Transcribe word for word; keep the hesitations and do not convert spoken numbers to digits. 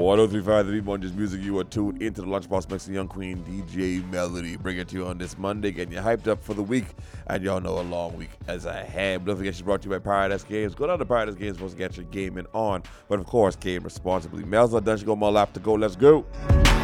one oh three point five, the B-One Just Music. You are tuned into the Lunchbox Mix and Young Queen, D J Melody. Bring it to you on this Monday, getting you hyped up for the week. And y'all know a long week as I had. But don't forget, she's brought to you by Paradise Games. Go down to Paradise Games supposed to get your gaming on. But of course, game responsibly. Mel's not done. She got more lap to go. Let's go.